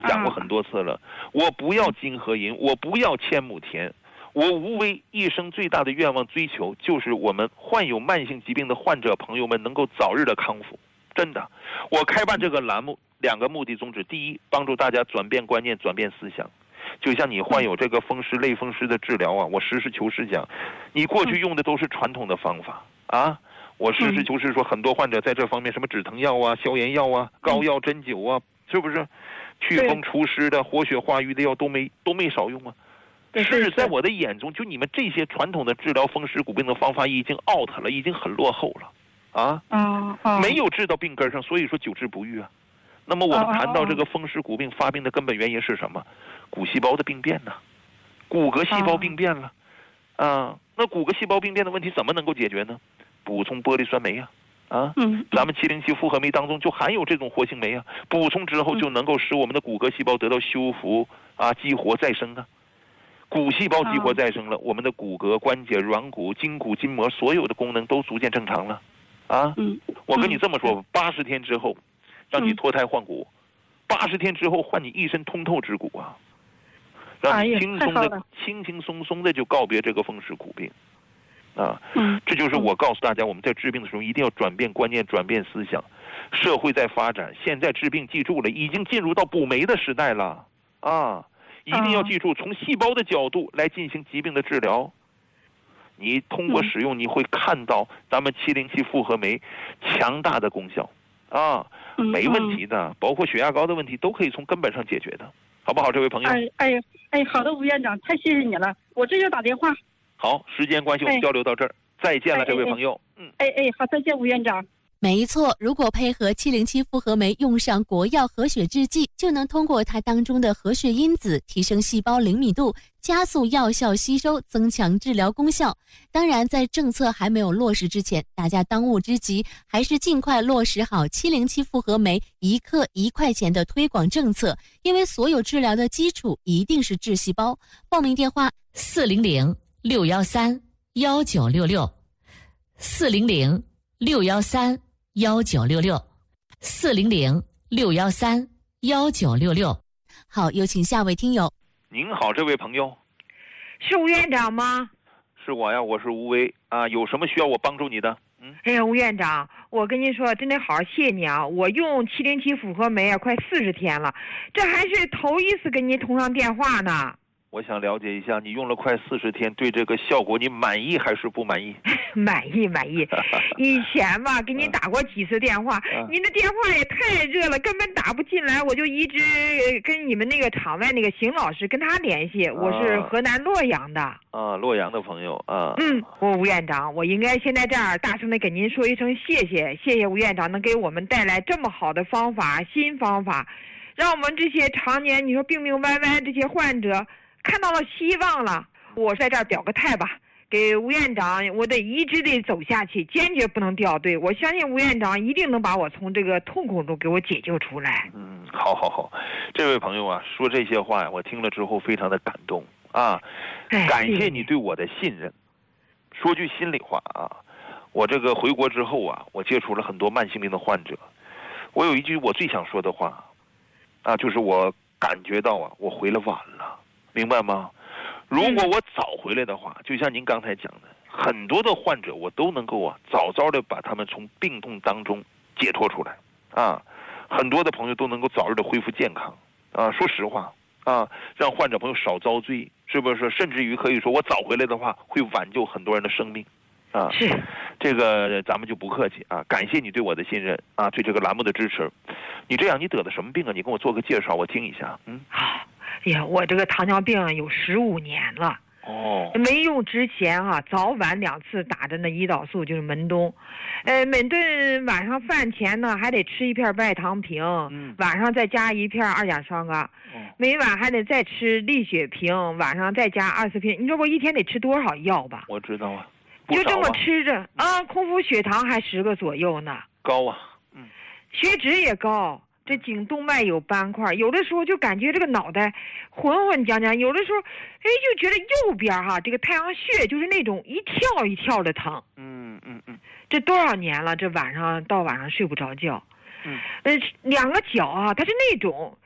讲过很多次了，我不要金和银，我不要千亩田，我无为一生最大的愿望追求就是我们患有慢性疾病的患者朋友们能够早日的康复。真的，我开办这个栏目2个目的宗旨：第一，帮助大家转变观念，转变思想。就像你患有这个风湿类风湿的治疗啊，我实事求是讲，你过去用的都是传统的方法啊。我实事求是说，很多患者在这方面，什么止疼药啊、消炎药啊、膏药、针灸啊，是不是？祛风除湿的、活血化瘀的药都没少用啊。是在我的眼中，就你们这些传统的治疗风湿骨病的方法已经 out 了，已经很落后了。没有治到病根上，所以说久治不愈啊。那么我们谈到这个风湿骨病发病的根本原因是什么？骨细胞的病变呢？骨骼细胞病变了那骨骼细胞病变的问题怎么能够解决呢？补充玻璃酸酶咱们707复合酶当中就含有这种活性酶啊，补充之后就能够使我们的骨骼细胞得到修复激活再生啊。骨细胞激活再生了，我们的骨骼、关节、软骨、筋骨、筋膜所有的功能都逐渐正常了我跟你这么说，80天之后让你脱胎换骨，80天之后换你一身通透之骨让你轻轻松松的就告别这个风湿骨病这就是我告诉大家，我们在治病的时候一定要转变观念，转变思想。社会在发展，现在治病记住了，已经进入到补酶的时代了一定要记住，从细胞的角度来进行疾病的治疗。你通过使用，你会看到咱们707复合酶强大的功效没问题的，包括血压高的问题都可以从根本上解决的，好不好，这位朋友？ 好的，吴院长，太谢谢你了，我这就打电话。 好，时间关系，我们交流到这儿，再见了，这位朋友。 好，再见，吴院长。 没错，如果配合707复合酶用上国药活血制剂，就能通过它当中的活血因子提升细胞灵敏度，加速药效吸收，增强治疗功效。当然，在政策还没有落实之前，大家当务之急还是尽快落实好707复合酶1克1块钱的推广政策，因为所有治疗的基础一定是治细胞。报名电话400-613-1966，400-613-1966。好，有请下位听友。 您好，这位朋友。 是吴院长吗？ 是我呀，我是吴为有什么需要我帮助你的？ 哎呀，吴院长，我跟您说，真得好好谢谢你啊！我用707复合酶快40天了，这还是头一次跟您通上电话呢。 我想了解一下，你用了快40天，对这个效果你满意还是不满意？ 满意。以前吧，给您打过几次电话，您的电话也太热了，根本打不进来，我就一直跟你们那个场外那个邢老师跟他联系。我是河南洛阳的。 洛阳的朋友我吴院长，我应该先在这儿大声的给您说一声谢谢吴院长能给我们带来这么好的方法，新方法，让我们这些常年你说病病歪歪这些患者看到了希望了。我在这儿表个态吧，给吴院长，我得一直得走下去，坚决不能掉队。我相信吴院长一定能把我从这个痛苦中给我解救出来。 好，这位朋友说这些话我听了之后非常的感动感谢你对我的信任。说句心里话我这个回国之后我接触了很多慢性病的患者，我有一句我最想说的话就是我感觉到我回来晚了，明白吗？如果我早回来的话，就像您刚才讲的，很多的患者我都能够早的把他们从病痛当中解脱出来很多的朋友都能够早日的恢复健康说实话让患者朋友少遭罪，是不是？甚至于可以说我早回来的话会挽救很多人的生命是这个咱们就不客气感谢你对我的信任对这个栏目的支持。你这样，你得的什么病你跟我做个介绍，我听一下。 哎呀，我这个糖尿病有15年了。没用之前早晚2次打的那胰岛素就是门冬，每顿晚上饭前呢还得吃1片白糖平，晚上再加1片二甲双胍，每晚还得再吃利血平，晚上再加24片。你说我一天得吃多少药吧？ 我知道就这么吃着空腹血糖还10个左右呢， 高血脂也高，这颈动脉有斑块，有的时候就感觉这个脑袋混混浆浆，有的时候就觉得右边这个太阳穴就是那种一跳一跳的疼。这多少年了，这到晚上睡不着觉。2个脚它是那种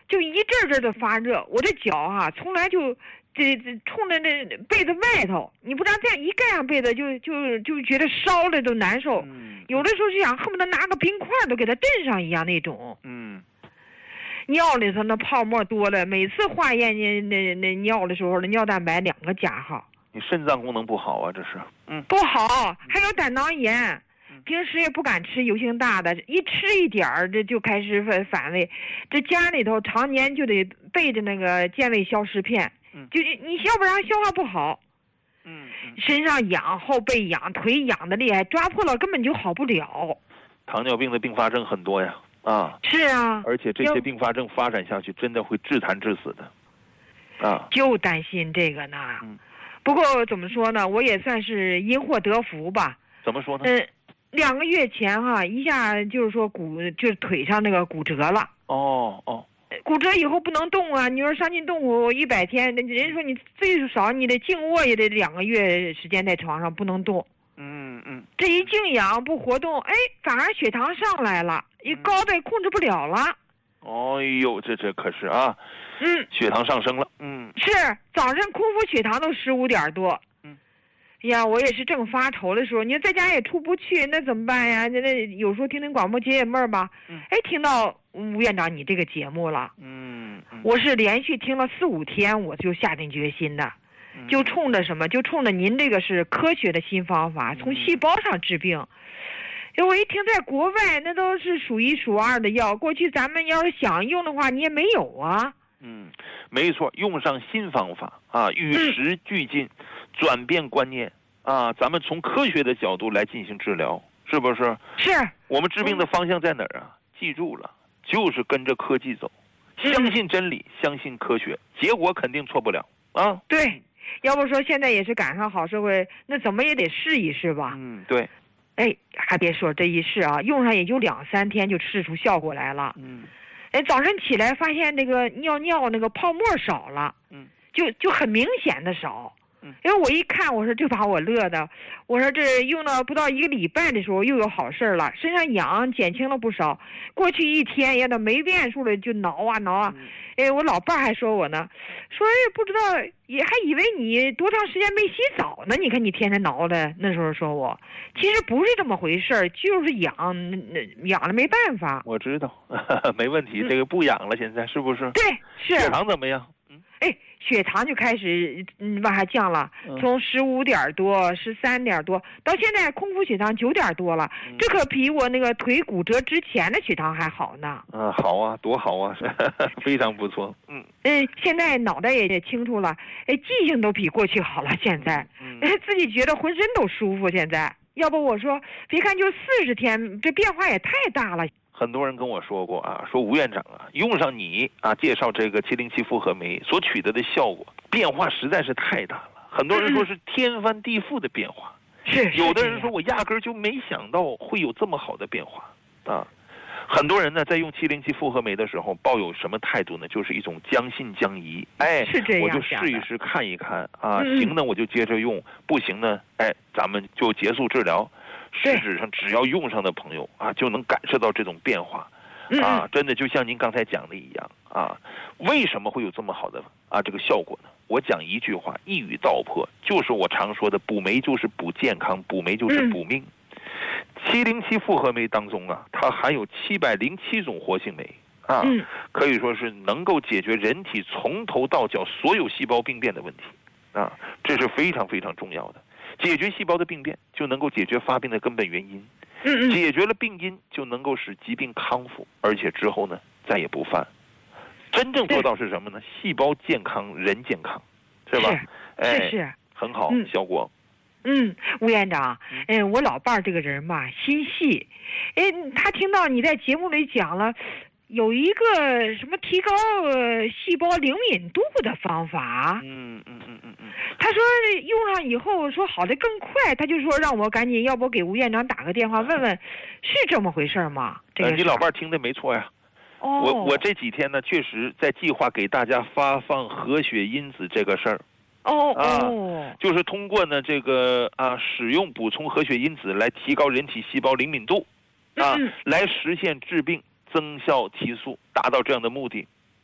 就一阵阵的发热，我这脚啊从来就这冲着那被子外头，你不知道这样一盖上被子就觉得烧了都难受，有的时候就想恨不得拿个冰块都给它镇上一样那种。尿里头那泡沫多了，每次化验那尿的时候，那尿蛋白2个加号。 你肾脏功能不好啊，这是。 不好，还有胆囊炎。平时也不敢吃油性大的，一吃一点儿这就开始反胃。这家里头常年就得备着那个健胃消食片，就你要不然消化不好。身上痒，后背痒，腿痒的厉害，抓破了根本就好不了。 糖尿病的并发症很多呀。 是啊， 而且这些并发症发展下去，真的会致残致死的。 就担心这个呢。不过怎么说呢，我也算是因祸得福吧。 怎么说呢 ？2个月前一下就是说就是腿上那个骨折了。骨折以后不能动啊！你说伤筋动骨100天，人说你最少你得静卧也得2个月时间在床上不能动。这一静养不活动，反而血糖上来了，一高的控制不了了。 哎呦，这可是啊。血糖上升了。 是早上空腹血糖都15点多。呀，我也是正发愁的时候，你说在家也出不去，那怎么办呀？那有时候听听广播解解闷儿吧。听到吴院长你这个节目了。我是连续听了4、5天，我就下定决心的，就冲着什么？就冲着您这个是科学的新方法，从细胞上治病。我一听在国外那都是数1数2的药，过去咱们要是想用的话，你也没有啊。 没错，用上新方法与时俱进，转变观念咱们从科学的角度来进行治疗，是不是？ 是。 我们治病的方向在哪儿啊？记住了，就是跟着科技走，相信真理，相信科学，结果肯定错不了啊。 对，要不说现在也是赶上好社会，那怎么也得试一试吧。 对。 还别说这一试用上也就2、3天就试出效果来了。早晨起来发现那个尿那个泡沫少了。就很明显的少。因为我一看，我说这把我乐的，我说这用了不到1个礼拜的时候又有好事了，身上痒减轻了不少。过去1天也都没变数了，就挠啊。我老伴还说我呢，说不知道，也还以为你多长时间没洗澡呢。你看你天天挠的，那时候说我，其实不是这么回事，就是痒了没办法。 我知道，没问题，这个不痒了，现在是不是？ 对，是。 血糖怎么样？ 血糖就开始往下降了，从15点多、13点多，到现在空腹血糖9点多了。这可比我那个腿骨折之前的血糖还好呢。 好啊，多好啊，非常不错。 现在脑袋也清楚了，记性都比过去好了。现在，自己觉得浑身都舒服。现在，要不我说，别看就40天，这变化也太大了。 很多人跟我说过说吴院长用上你介绍这个707复合酶所取得的效果变化实在是太大了。很多人说是天翻地覆的变化，有的人说我压根儿就没想到会有这么好的变化很多人呢在用707复合酶的时候抱有什么态度呢？就是一种将信将疑。 是这样， 我就试一试看一看行呢我就接着用，不行呢咱们就结束治疗。实质上只要用上的朋友就能感受到这种变化真的就像您刚才讲的一样为什么会有这么好的这个效果呢？我讲一句话，一语道破，就是我常说的补酶就是补健康，补酶就是补命。707复合酶当中它含有707种活性酶可以说是能够解决人体从头到脚所有细胞病变的问题这是非常非常重要的。解决细胞的病变，就能够解决发病的根本原因。解决了病因，就能够使疾病康复，而且之后呢，再也不犯。真正做到是什么呢？细胞健康，人健康，是吧？ 是， 很好，效果。 吴院长，我老伴儿这个人嘛，心细，他听到你在节目里讲了。有一个什么提高细胞灵敏度的方法。他说用上以后说好的更快，他就说让我赶紧，要不给吴院长打个电话问问，是这么回事吗？ 你老伴听的没错呀。我这几天呢，确实在计划给大家发放合血因子这个事儿。就是通过呢这个使用补充合血因子来提高人体细胞灵敏度来实现治病。增效提速，达到这样的目的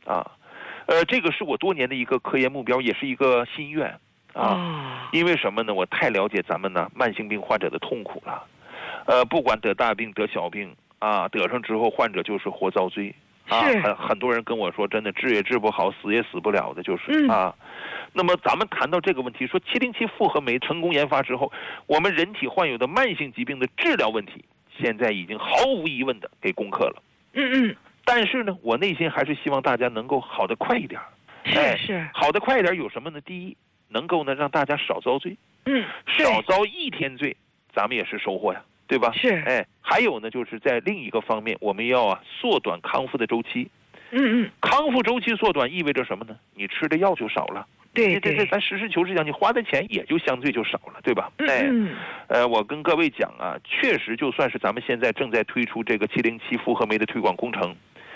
这个是我多年的一个科研目标，也是一个心愿啊。因为什么呢？我太了解咱们呢慢性病患者的痛苦了。不管得大病得小病啊，得上之后患者就是活遭罪啊。很多人跟我说，真的治也治不好，死也死不了的，就是啊。那么咱们谈到这个问题，说707复合酶成功研发之后，我们人体患有的慢性疾病的治疗问题，现在已经毫无疑问的给攻克了。但是呢，我内心还是希望大家能够好得快一点。 是好得快一点有什么呢？第一，能够呢让大家少遭罪。少遭一天罪，咱们也是收获呀，对吧？ 是。 还有呢，就是在另一个方面，我们要缩短康复的周期。康复周期缩短意味着什么呢？你吃的药就少了。 对， 咱实事求是讲，你花的钱也就相对就少了，对吧？我跟各位讲啊，确实就算是咱们现在正在推出这个707复合酶的推广工程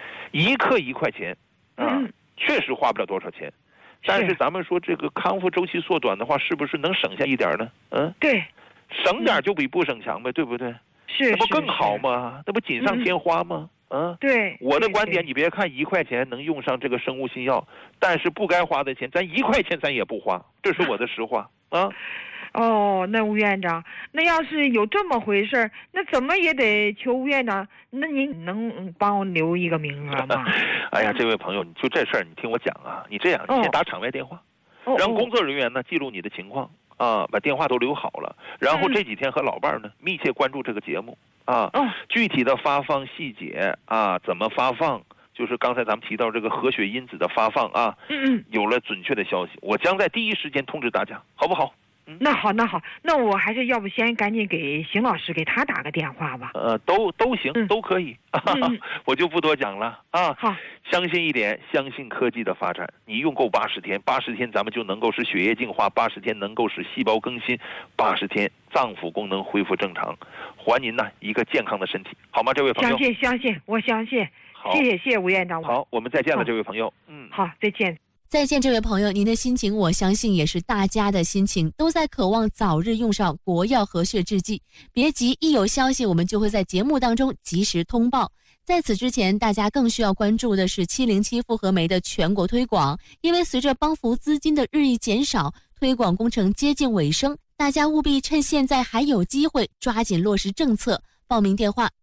，1克1块钱确实花不了多少钱，但是咱们说这个康复周期缩短的话，是不是能省下一点呢？ 对， 省点就比不省强呗，对不对？那不更好吗？那不锦上添花吗？ 对， 我的观点，你别看1块钱能用上这个生物新药，但是不该花的钱，咱1块钱咱也不花，这是我的实话啊。 那吴院长，那要是有这么回事，那怎么也得求吴院长，那您能帮我留一个名额吗？ 哎呀，这位朋友，你就这事儿，你听我讲啊，你这样，你先打场外电话，让工作人员呢记录你的情况把电话都留好了，然后这几天和老伴儿呢密切关注这个节目具体的发放细节怎么发放，就是刚才咱们提到这个合血因子的发放有了准确的消息，我将在第一时间通知大家，好不好？ 那好，那我还是要不先赶紧给邢老师给他打个电话吧。 都行，都可以我就不多讲了好， 相信一点，相信科技的发展，你用够80天，80天咱们就能够使血液净化，80天能够使细胞更新，80天脏腑功能恢复正常，还您呢一个健康的身体，好吗？这位朋友， 相信，我相信。谢谢吴院长。 好，我们再见了，这位朋友。 好，再见。 再见，这位朋友，您的心情我相信也是大家的心情，都在渴望早日用上国药和血制剂。别急，一有消息我们就会在节目当中及时通报。在此之前，大家更需要关注的是707复合酶的全国推广，因为随着帮扶资金的日益减少，推广工程接近尾声，大家务必趁现在还有机会，抓紧落实政策。报名电话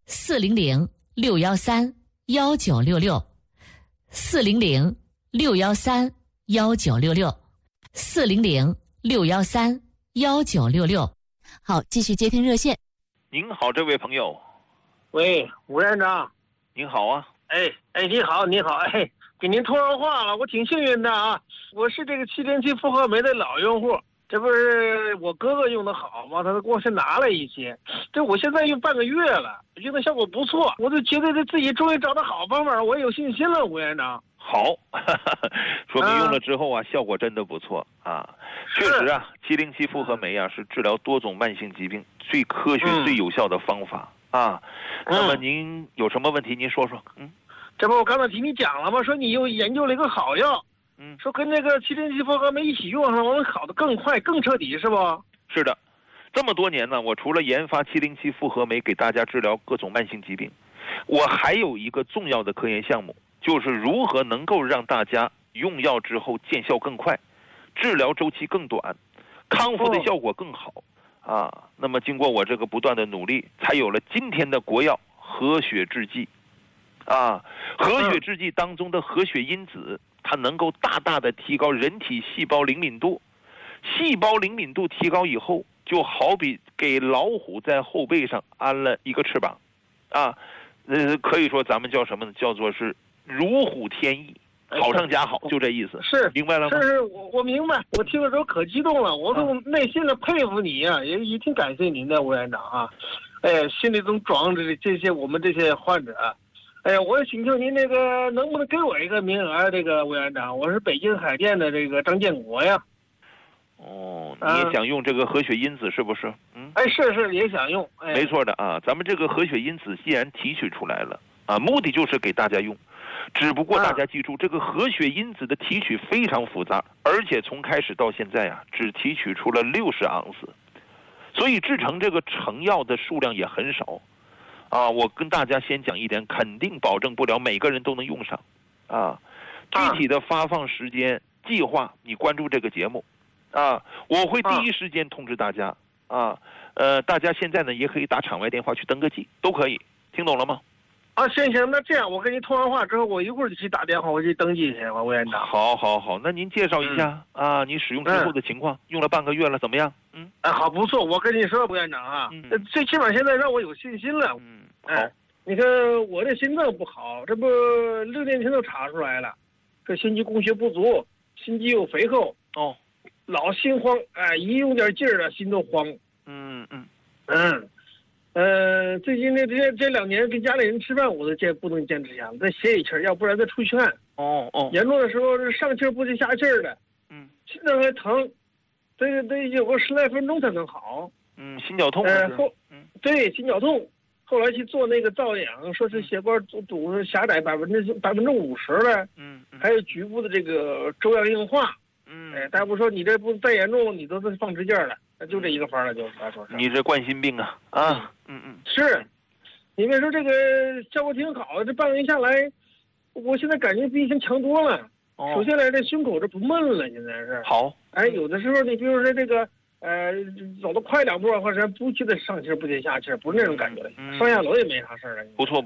400-613-1966，400-613-1966。好，继续接听热线。 您好，这位朋友。 喂，吴院长。 您好啊。 你好，给您通上话了，我挺幸运的啊，我是这个707复合酶的老用户。这不是我哥哥用的好吗？他给我先拿了一些，这我现在用半个月了，用的效果不错，我就觉得自己终于找到好方法，我有信心了，吴院长。 好，说明用了之后效果真的不错确实707复合酶是治疗多种慢性疾病最科学、最有效的方法那么您有什么问题您说说。 这不我刚才听你讲了吗？说你又研究了一个好药。说跟那个707复合酶一起用上，我们好的更快更彻底，是不？ 是的，这么多年呢，我除了研发707复合酶给大家治疗各种慢性疾病，我还有一个重要的科研项目，就是如何能够让大家用药之后见效更快，治疗周期更短，康复的效果更好那么经过我这个不断的努力，才有了今天的国药合血制剂合血制剂当中的合血因子，它能够大大的提高人体细胞灵敏度，细胞灵敏度提高以后，就好比给老虎在后背上安了一个翅膀可以说咱们叫什么呢？叫做是如虎添翼，好上加好，就这意思。 是， 明白了吗？ 是，我明白。我听的时候可激动了，我都内心的佩服你也挺感谢您的，吴院长心里总装着这些我们这些患者。我请求您能不能给我一个名额？这个吴院长，我是北京海淀的这个张建国呀。 你也想用这个合血因子是不是？ 是也想用。 没错的咱们这个合血因子既然提取出来了目的就是给大家用，只不过大家记住，这个合血因子的提取非常复杂，而且从开始到现在只提取出了60盎司，所以制成这个成药的数量也很少。我跟大家先讲一点，肯定保证不了每个人都能用上具体的发放时间计划，你关注这个节目，我会第一时间通知大家大家现在呢也可以打场外电话去登个记，都可以，听懂了吗？ 行，那这样我跟您通完话之后，我一会儿就去打电话，我去登记去，吴院长。 好，那您介绍一下你使用之后的情况，用了半个月了，怎么样？ 好，不错，我跟你说，吴院长最起码现在让我有信心了。 好， 你看我这心脏不好，这不6年前都查出来了，这心肌供血不足，心肌有肥厚，老心慌，一用点劲儿了，心都慌。最近这2年跟家里人吃饭，我都不能坚持下来，再歇一气儿，要不然再出去汗。严重的时候是上气儿不接下气儿的，心脏还疼，得有个10来分钟才能好。 心绞痛对，心绞痛。后来去做那个造氧，说是血管堵狭窄50%了，还有局部的这个粥样硬化。大夫说你这不再严重，你都是放支架了，就这一个方了，就是他说是。 你这冠心病是，你别说这个效果挺好，这半个月下来，我现在感觉比以前强多了。首先来这胸口这不闷了，现在是。 好。 有的时候你比如说这个走得快2步或者不觉得上气不接下气，不是那种感觉了。上下楼也没啥事了。 不错。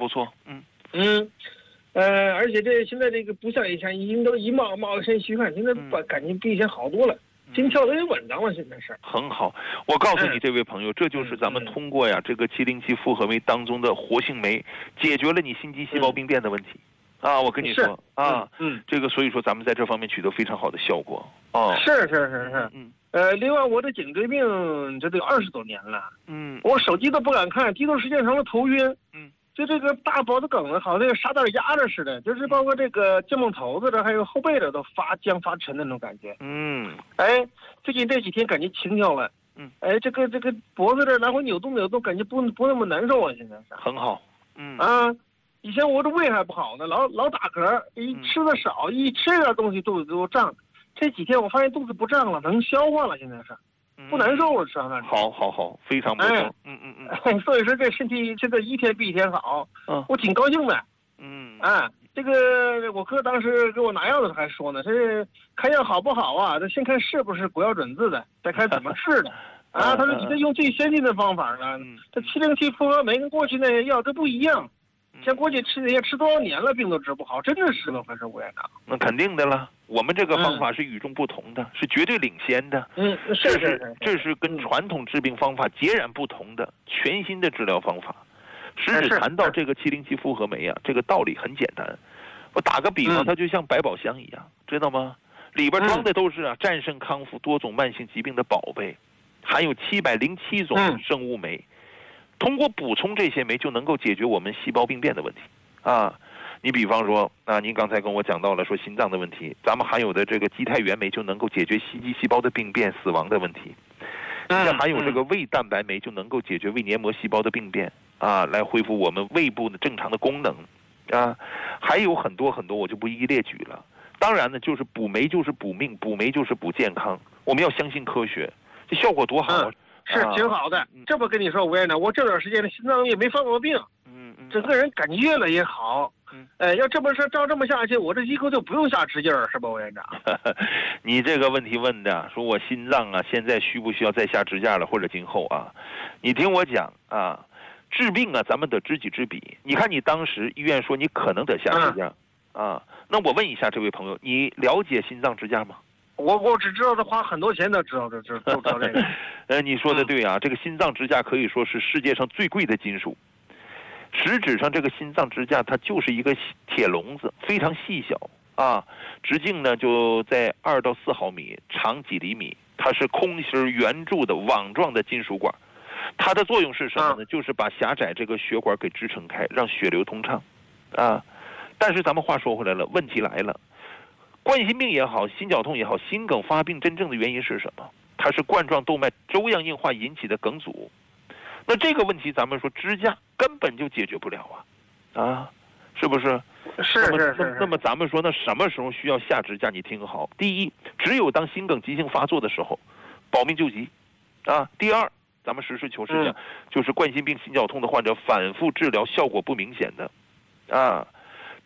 而且这现在这个不像以前，已经都一冒一身虚汗，现在感觉比以前好多了，心跳的也稳当了，现在是。很好，我告诉你这位朋友，这就是咱们通过这个707复合酶当中的活性酶，解决了你心肌细胞病变的问题。我跟你说这个所以说咱们在这方面取得非常好的效果。 是。另外我这颈椎病这得有20多年了。我手机都不敢看，低头时间长了头晕。就这个大脖子梗子好像沙袋压着似的，就是包括这个肩膀头子这还有后背的都发僵发沉的那种感觉。最近这几天感觉轻巧了。这个脖子这来回扭动，感觉不那么难受啊，现在是。 很好。 以前我这胃还不好呢，老打嗝，一吃的少，一吃点东西肚子都胀。这几天我发现肚子不胀了，能消化了，现在是。不难受了，吃完饭。 好，非常不错。 所以说这身体现在一天比一天好。我挺高兴的。这个我哥当时给我拿药的时候还说呢，这看药好不好啊？这先看是不是国药准字的，再看怎么治的。他说你这用最先进的方法呢，这707复合酶跟过去那些药这不一样。像过去吃那些吃多少年了，病都治不好，真的是吗？还是吴院长？ 那肯定的了，我们这个方法是与众不同的，是绝对领先的。 是， 这是跟传统治病方法截然不同的全新的治疗方法。实质谈到这个707复合酶这个道理很简单。我打个比方，它就像百宝箱一样，知道吗？里边装的都是战胜康复多种慢性疾病的宝贝，含有707种生物酶。通过补充这些酶就能够解决我们细胞病变的问题你比方说您刚才跟我讲到了说心脏的问题，咱们含有的这个肌肽原酶就能够解决心肌细胞的病变死亡的问题。像含有这个胃蛋白酶就能够解决胃黏膜细胞的病变来恢复我们胃部的正常的功能还有很多我就不一一列举了。当然呢，就是补酶就是补命，补酶就是补健康，我们要相信科学，这效果多好是挺好的。这么跟你说，吴院长，我这段时间的心脏也没犯过病，整个人感觉越来越好。要这么说，照这么下去，我这以后就不用下支劲儿，是吧，吴院长？ 你这个问题问的，说我心脏现在需不需要再下支架了，或者今后你听我讲治病咱们得知己知彼。你看你当时医院说你可能得下支架那我问一下这位朋友，你了解心脏支架吗？ 我只知道他花很多钱，都知道这个。 你说的对这个心脏支架可以说是世界上最贵的金属。实质上这个心脏支架它就是一个铁笼子，非常细小直径呢就在2到4毫米，长几厘米。它是空心圆柱的网状的金属管，它的作用是什么呢？就是把狭窄这个血管给支撑开，让血流通畅但是咱们话说回来了，问题来了。冠心病也好，心绞痛也好，心梗发病真正的原因是什么？它是冠状动脉粥样硬化引起的梗阻。那这个问题咱们说支架根本就解决不了是不是？ 是。 那么咱们说，那什么时候需要下支架？你听好，第一，只有当心梗急性发作的时候，保命救急第二，咱们实事求是讲，就是冠心病、心绞痛的患者反复治疗效果不明显的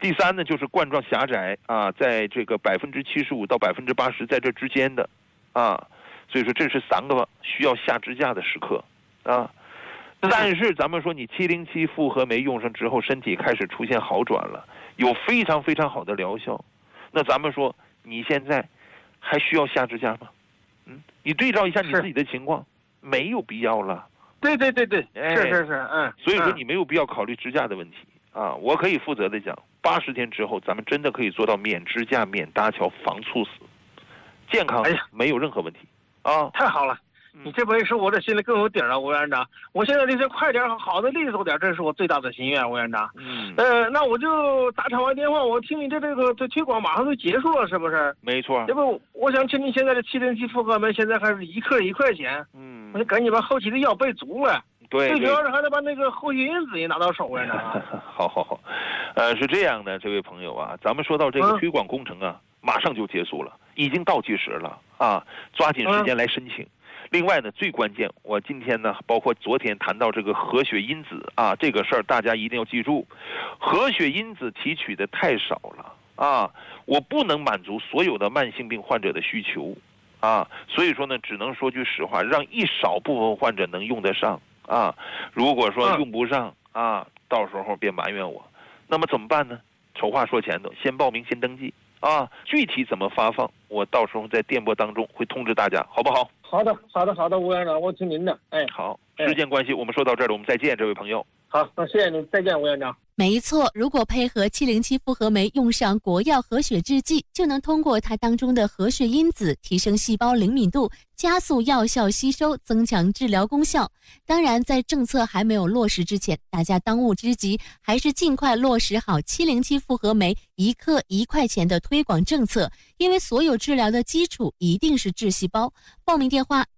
第三呢，就是冠状狭窄啊，在这个75%到80%在这之间的啊，所以说这是3个需要下支架的时刻啊。但是咱们说你707复合酶用上之后，身体开始出现好转了，有非常非常好的疗效。那咱们说你现在还需要下支架吗？你对照一下你自己的情况，没有必要了。 对， 是，所以说你没有必要考虑支架的问题啊。我可以负责的讲，80天之后，咱们真的可以做到免支架、免搭桥、防猝死，健康没有任何问题啊。 太好了。你这么一说，我这心里更有底了，吴院长。我现在就是快点，好的利索点，这是我最大的心愿，吴院长。那我就打场完电话，我听你这推广马上就结束了，是不是？ 没错。 要不，我想请你现在的707复合酶，现在还是1克1块钱。我就赶紧把后期的药备足了。 对， 最主要是还得把那个后续因子也拿到手上呢。 好，是这样的，这位朋友啊，咱们说到这个推广工程啊，马上就结束了，已经倒计时了啊，抓紧时间来申请。另外呢，最关键，我今天呢，包括昨天谈到这个合血因子啊，这个事儿大家一定要记住，合血因子提取的太少了啊，我不能满足所有的慢性病患者的需求啊，所以说呢，只能说句实话，让一少部分患者能用得上啊，如果说用不上啊，到时候别埋怨我。那么怎么办呢？丑话说前头，先报名先登记啊，具体怎么发放，我到时候在电波当中会通知大家，好不好？ 好的，吴院长，我听您的。 好，时间关系，我们说到这儿了，我们再见，这位朋友。 好，那谢谢您，再见，吴院长。 没错，如果配合707复合酶用上国药合血制剂，就能通过它当中的合血因子提升细胞灵敏度，加速药效吸收，增强治疗功效。当然，在政策还没有落实之前，大家当务之急还是尽快落实好707复合酶1克1块钱的推广政策，因为所有治疗的基础一定是致细胞。报名电话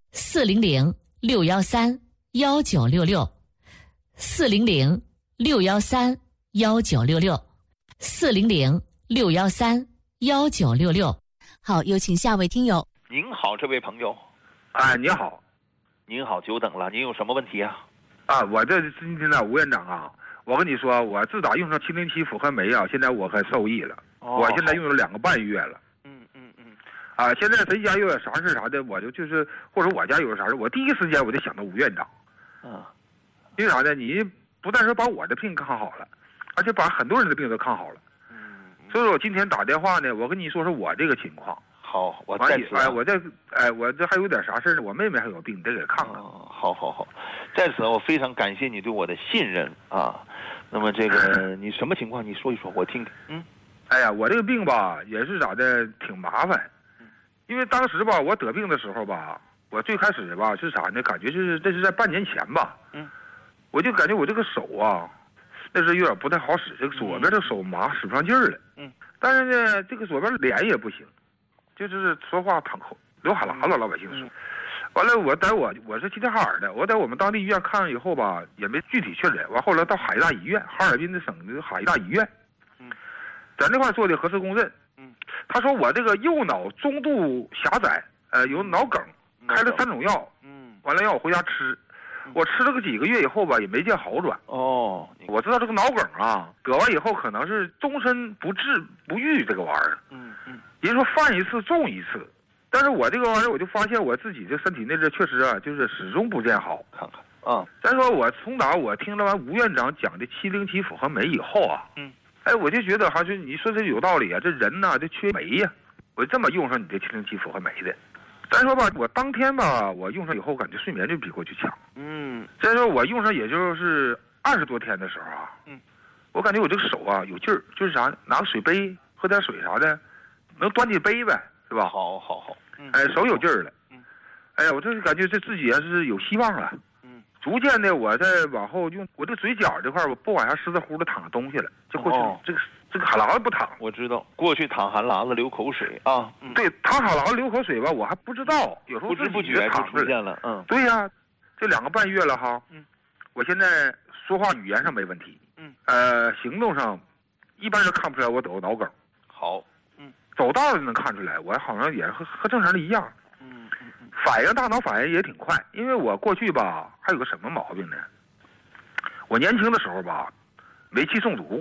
400-613-1966，400-613-1966。好，有请下位听友。 您好，这位朋友。 你好。 您好，久等了，您有什么问题啊？ 我这今天呢，吴院长啊，我跟你说，我自打用上707复合酶啊，现在我可受益了。我现在用了2个半月了。现在谁家又有啥事啥的，我就是或者我家有啥事，我第一时间我就想到吴院长。因为啥呢？你不但是把我的病看好了，而且把很多人的病都看好了。所以说我今天打电话呢，我跟你说说我这个情况。 好，我在此。 我这还有点啥事呢？我妹妹还有病，你得给看看。 好，在此我非常感谢你对我的信任啊。那么这个你什么情况？你说一说，我听听。 我这个病吧，也是咋的，挺麻烦。因为当时吧，我得病的时候吧，我最开始吧是啥呢？感觉这是在半年前吧。我就感觉我这个手啊，那是有点不太好使，这个左边的手麻，使不上劲儿了。但是呢，这个左边脸也不行，就是说话淌口流哈喇子，老百姓说。完了，我是齐齐哈尔的，我在我们当地医院看了以后吧，也没具体确诊。完后来到海医大医院，哈尔滨的省的海医大医院，在那块做的核磁共振。他说我这个右脑中度狭窄，有脑梗，开了3种药。完了让我回家吃。我吃了个几个月以后吧，也没见好转。我知道这个脑梗啊，得完以后可能是终身不治不愈这个玩意儿。人说犯一次重一次，但是我这个玩意儿，我就发现我自己这身体内这确实啊，就是始终不见好。 看看再说我从哪我听了完吴院长讲的707复合酶以后啊，我就觉得还是你说这有道理啊，这人呐这缺酶呀，我这么用上你这707复合酶的。再说吧，我当天吧，我用上以后感觉睡眠就比过去强。再说我用上也就是20多天的时候啊，我感觉我这个手啊有劲儿，就是啥，拿个水杯喝点水啥的，能端起杯呗，是吧？ 好， 手有劲儿了。我这感觉这自己也是有希望了。逐渐的我再往后用，我这嘴角这块我不往下湿乎乎的淌东西了，就过去这个哈喇子不淌。 我知道，过去淌哈喇子流口水啊。 对，淌哈喇子流口水吧，我还不知道，有时候不知不觉就出现了。 对呀，这2个半月了哈。我现在说话语言上没问题。行动上，一般人看不出来我得过脑梗。 好。 走道就能看出来，我好像也和正常人一样。大脑反应也挺快，因为我过去吧还有个什么毛病呢？我年轻的时候吧，煤气中毒过。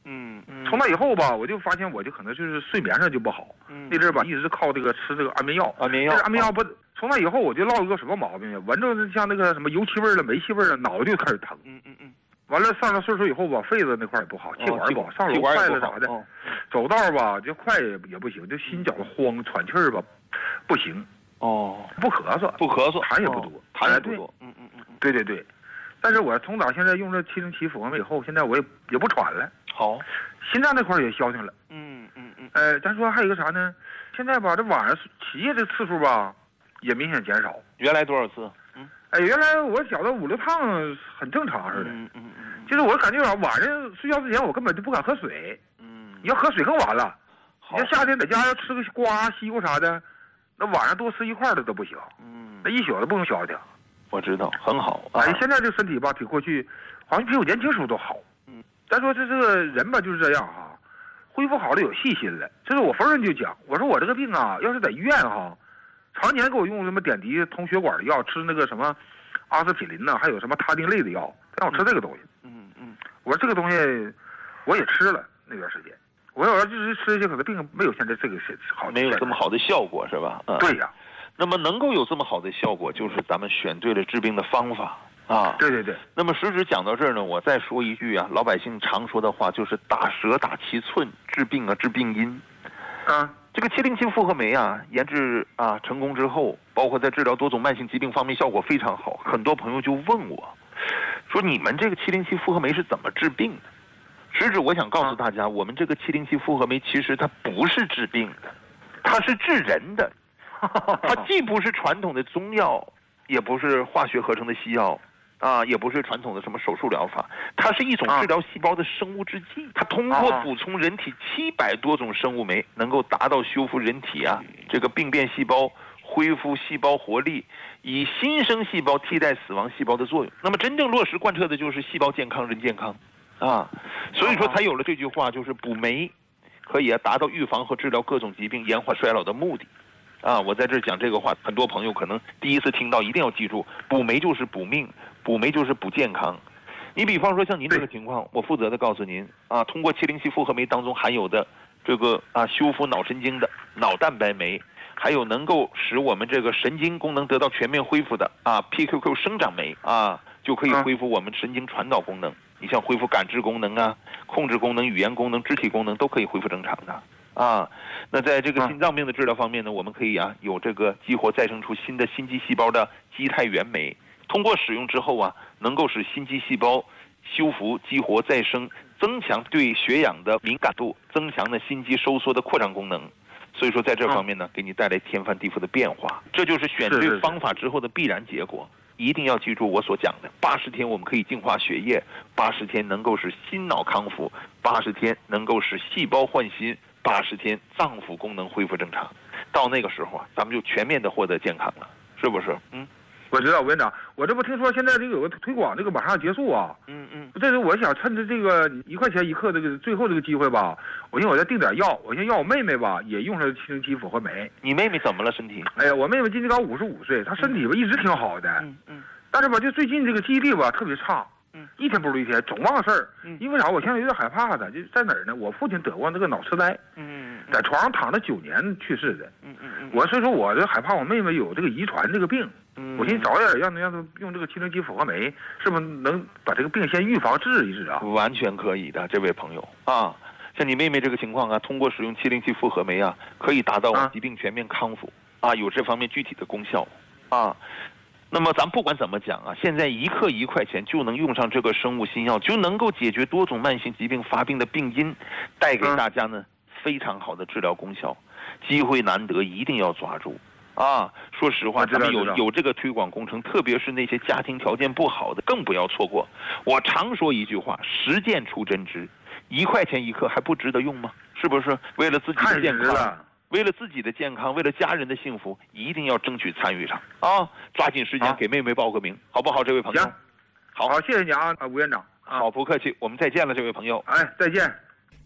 从那以后吧，我就发现我就可能就是睡眠上就不好。那阵儿吧，一直靠这个吃这个安眠药。安眠药不，从那以后我就落一个什么毛病呀？闻着像那个什么油漆味了、煤气味了，脑袋就开始疼。完了上了岁数以后吧，肺子那块也不好，气管不好，上楼快了啥的，走道吧就快也不行，就心绞慌，喘气儿吧不行。不咳嗽，痰也不多， 痰也不多。 对。但是我从早现在用这707复活酶以后，现在我也不喘了。好，心脏那块也消停了。咱说还有一个啥呢？现在吧，这晚上起夜的次数吧，也明显减少。 原来多少次？ 原来我觉得5、6趟很正常似的。就是我感觉晚上睡觉之前，我根本就不敢喝水。你要喝水更完了。你要夏天在家要吃个瓜、西瓜啥的，那晚上多吃一块的都不行。那一宿都不能消停。 我知道，很好。 现在这身体吧，比过去好像比我年轻时候都好。咱说这个人吧就是这样哈，恢复好了有细心了。这是我夫人就讲，我说我这个病啊，要是在医院哈，常年给我用什么点滴通血管的药，吃那个什么阿司匹林呐，还有什么他汀类的药，让我吃这个东西。我说这个东西我也吃了那段时间，我要就是吃这些，可能病没有现在这个好， 没有这么好的效果是吧？ 对呀。 那么能够有这么好的效果，就是咱们选对了治病的方法啊。 对。 那么实质讲到这儿呢，我再说一句啊，老百姓常说的话就是打蛇打七寸，治病治病因。这个707复合酶啊，研制成功之后，包括在治疗多种慢性疾病方面效果非常好。很多朋友就问我，说你们这个707复合酶是怎么治病的？实质我想告诉大家，我们这个707复合酶其实它不是治病的，它是治人的。它既不是传统的中药，也不是化学合成的西药，也不是传统的什么手术疗法，它是一种治疗细胞的生物制剂。它通过补充人体700多种生物酶，能够达到修复人体这个病变细胞，恢复细胞活力，以新生细胞替代死亡细胞的作用。那么真正落实贯彻的就是细胞健康人健康所以说才有了这句话，就是补酶可以达到预防和治疗各种疾病、延缓衰老的目的。我在这讲这个话，很多朋友可能第一次听到，一定要记住，补酶就是补命，补酶就是补健康。你比方说像您这个情况，我负责的告诉您通过707复合酶当中含有的这个修复脑神经的脑蛋白酶，还有能够使我们这个神经功能得到全面恢复的PQQ 生长酶就可以恢复我们神经传导功能。你像恢复感知功能控制功能、语言功能、肢体功能都可以恢复正常的。那在这个心脏病的治疗方面呢，我们可以有这个激活再生出新的心肌细胞的肌肽原酶，通过使用之后能够使心肌细胞修复、激活再生，增强对血氧的敏感度，增强呢心肌收缩的扩张功能。所以说在这方面呢，给你带来天翻地覆的变化。这就是选对方法之后的必然结果。一定要记住我所讲的，80天我们可以净化血液，80天能够使心脑康复，80天能够使细胞换新，80天脏腑功能恢复正常。到那个时候咱们就全面的获得健康了，是不是？ 我知道，委员长，我这不听说现在这个有个推广，这个马上结束这是我想趁着这个1块钱1克这个最后这个机会吧，我寻思我再订点药，我先让我妹妹吧也用上707复合酶。 你妹妹怎么了身体？ 哎呀，我妹妹今年刚55岁，她身体吧一直挺好的，但是吧就最近这个记忆力吧特别差，一天不如一天，总忘事儿。因为啥？我现在有点害怕的，就在哪儿呢？我父亲得过那个脑痴呆，在床上躺了9年去世的。所以说我就害怕我妹妹有这个遗传这个病。我寻思早点让她用这个707复合酶，是不是能把这个病先预防治一治完全可以的，这位朋友像你妹妹这个情况通过使用707复合酶可以达到疾病全面康复有这方面具体的功效那么咱不管怎么讲现在1克1块钱就能用上这个生物新药，就能够解决多种慢性疾病发病的病因，带给大家呢非常好的治疗功效。机会难得，一定要抓住说实话，咱们有这个推广工程，特别是那些家庭条件不好的，更不要错过。我常说一句话，实践出真知，1块钱1克还不值得用吗？是不是？为了自己的健康，为了自己的健康，为了家人的幸福，一定要争取参与上抓紧时间给妹妹报个名，好不好？这位朋友， 行，好，谢谢你吴院长。 好，不客气，我们再见了，这位朋友。 再见。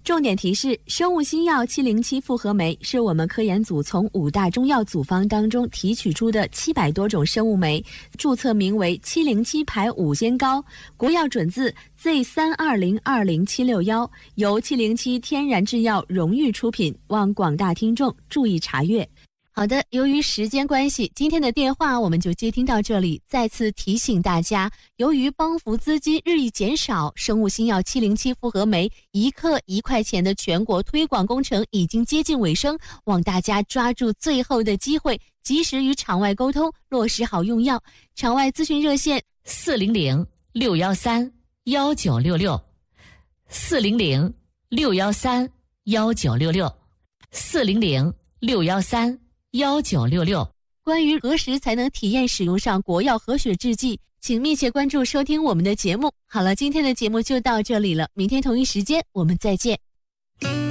重点提示：生物新药707复合酶是我们科研组从5大中药组方当中提取出的700多种生物酶，注册名为707排5仙膏，国药准字 Z3202076，由707天然制药荣誉出品，望广大听众注意查阅。好的，由于时间关系，今天的电话我们就接听到这里。再次提醒大家，由于帮扶资金日益减少，生物新药707复合酶1克1块钱的全国推广工程已经接近尾声，望大家抓住最后的机会，及时与场外沟通，落实好用药。场外咨询热线400-613-1966，400-613-1966。关于何时才能体验使用上国药和血制剂，请密切关注收听我们的节目。好了，今天的节目就到这里了，明天同一时间我们再见。